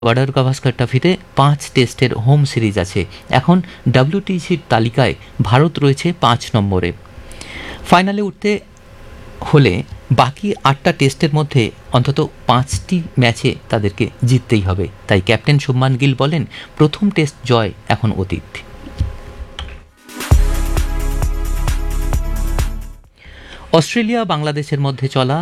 Border Gavaskar ট্রফিতে 5 টেস্টের home series আছে। এখন WTCর তালিকায় ভারত রয়েছে 5 নম্বরে। ফাইনালে উঠতে হলে বাকি 8টা টেস্টের মধ্যে অন্তত 5টি ম্যাচে তাদেরকে জিততেই হবে। তাই ক্যাপ্টেন শুভমান গিল বলেন, প্রথম টেস্ট জয় এখন অতীত। অস্ট্রেলিয়া বাংলাদেশের মধ্যে চলা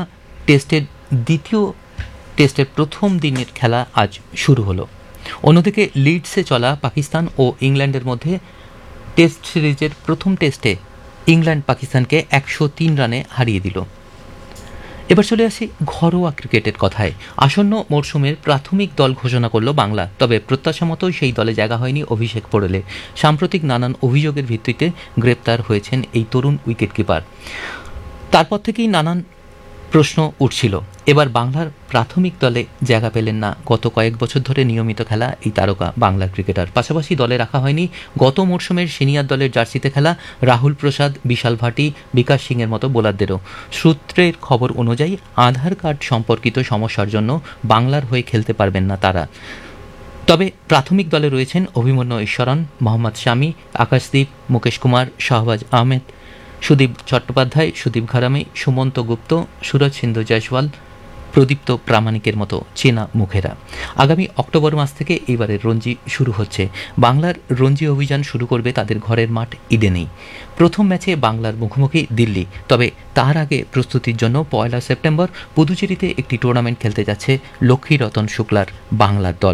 টেস্টের প্রথম দিনের খেলা আজ শুরু হলো। অন্যদিকে লিডসে চলা পাকিস্তান ও ইংল্যান্ডের মধ্যে টেস্ট সিরিজের প্রথম টেস্টে ইংল্যান্ড পাকিস্তানকে 103 রানে হারিয়ে দিল। এবার চলে আসি ঘরোয়া ক্রিকেটের কথায়। আসন্ন মরশুমের প্রাথমিক দল ঘোষণা করল বাংলা, তবে প্রত্যাশা মতো সেই দলে জায়গা হয়নি অভিষেক পোড়েলে। সাম্প্রতিক নানান অভিযোগের ভিত্তিতে গ্রেপ্তার হয়েছেন এই তরুণ উইকেটকিপার। তারপর থেকেই নানান প্রশ্ন উঠছিল। এবার বাংলার প্রাথমিক দলে জায়গা পেলেন না গত কয়েক বছর ধরে নিয়মিত খেলা এই তারকা বাংলার ক্রিকেটার। পাশাপাশি দলে রাখা হয়নি গত মরশুমের সিনিয়র দলের জার্সিতে খেলা রাহুল প্রসাদ, বিশাল ভাটি, বিকাশ সিংয়ের মতো বোলারদেরও। সূত্রের খবর অনুযায়ী আধার কার্ড সম্পর্কিত সমস্যার জন্য বাংলার হয়ে খেলতে পারবেন না তারা। তবে প্রাথমিক দলে রয়েছেন অভিমন্যু ঈশ্বরন, মোহাম্মদ শামি, আকাশদীপ, মুকেশ কুমার, শাহবাজ আহমেদ, সুদীপ চট্টোপাধ্যায়, সুদীপ ঘরামি, সুমন্ত গুপ্ত, সুরজ সিন্ধু জয়সওয়াল, প্রদীপ্ত প্রামাণিকের মতো চেনা মুখেরা। আগামী অক্টোবর মাস থেকে এবারের রঞ্জি শুরু হচ্ছে। বাংলার রঞ্জি অভিযান শুরু করবে তাদের ঘরের মাঠ ইডেনেই। প্রথম ম্যাচে বাংলার মুখোমুখি দিল্লি। তবে তার আগে প্রস্তুতির জন্য 1 সেপ্টেম্বর পুদুচেরিতে একটি টুর্নামেন্ট খেলতে যাচ্ছে লক্ষ্মীরতন শুক্লার বাংলার দল।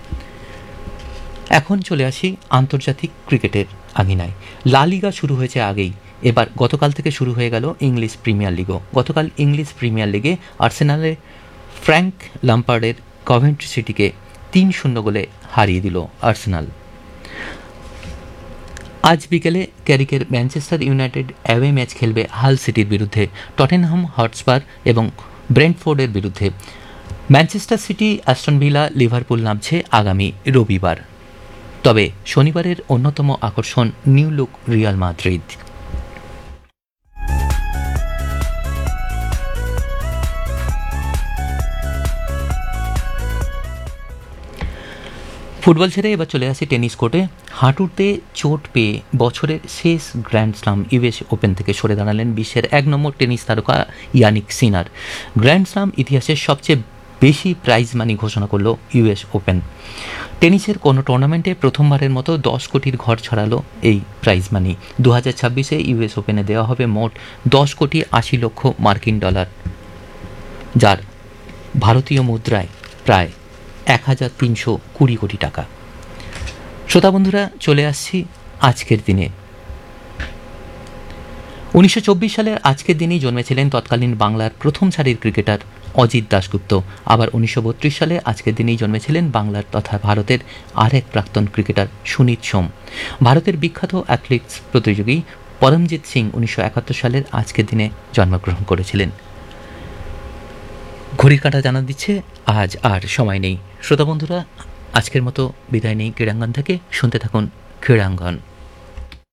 এখন চলে আসি আন্তর্জাতিক ক্রিকেটের আঙিনায়। লা লিগা শুরু হয়েছে আগেই। এবার গতকাল থেকে শুরু হয়ে গেল ইংলিশ প্রিমিয়ার লিগও। গতকাল ইংলিশ প্রিমিয়ার লিগে আর্সেনালে ফ্র্যাঙ্ক ল্যাম্পার্ডের কভেন্ট্রি সিটিকে 3-0 গোলে হারিয়ে দিল আর্সেনাল। আজ বিকেলে ক্যারিকের ম্যানচেস্টার ইউনাইটেড অ্যাওয়ে ম্যাচ খেলবে হাল সিটির বিরুদ্ধে, টটেনহাম হটস্পার এবং ব্রেন্টফোর্ডের বিরুদ্ধে। Manchester city, Aston villa, Liverpool নামছে আগামী রবিবার। তবে শনিবারের অন্যতম আকর্ষণ new look Real Madrid. Football ছেড়ে এবার চলে আসি টেনিস কোর্টে। হাঁটুতে চোট পেয়ে বছরের শেষ গ্র্যান্ড স্লাম ইউএস ওপেন থেকে সরে দাঁড়ালেন বিশ্বের 1 নম্বর টেনিস তারকা ইয়ানিক সিনার। গ্র্যান্ড স্লাম ইতিহাসের সবচেয়ে বেশি প্রাইজ মানি ঘোষণা করল ইউএস ওপেন। টেনিসের কোনো টুর্নামেন্টে প্রথমবারের মতো 10 কোটির ঘর ছড়ালো এই প্রাইজ মানি। 2026-এ ইউএস ওপেনে দেওয়া হবে মোট 10 কোটি 80 লক্ষ মার্কিন ডলার, যার ভারতীয় মুদ্রায় প্রায় 1320 কোটি টাকা। শ্রোতা বন্ধুরা, চলে আসছি আজকের দিনে। 1924 সালের আজকের দিনেই জন্মেছিলেন তৎকালীন বাংলার প্রথম সারির ক্রিকেটার অজিত দাশগুপ্ত। আবার 1932 সালে আজকের দিনেই জন্মেছিলেন বাংলার তথা ভারতের আরেক প্রাক্তন ক্রিকেটার সুনীত সোম। ভারতের বিখ্যাত অ্যাথলেটিক্স প্রতিযোগী পরমজিৎ সিং 1971 সালের আজকের দিনে জন্মগ্রহণ করেছিলেন। ঘড়ির কাঁটা জানা দিচ্ছে আজ আর সময় নেই। শ্রোতা বন্ধুরা, আজকের মতো বিদায় নেই ক্রীড়াঙ্গন থেকে। শুনতে থাকুন ক্রীড়াঙ্গন।